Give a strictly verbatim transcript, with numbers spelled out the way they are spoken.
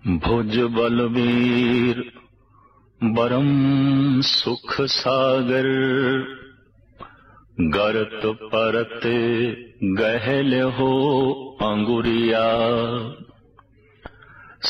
भुज बलवीर बरम सुख सागर, गरत परत गहल हो अंगुरिया।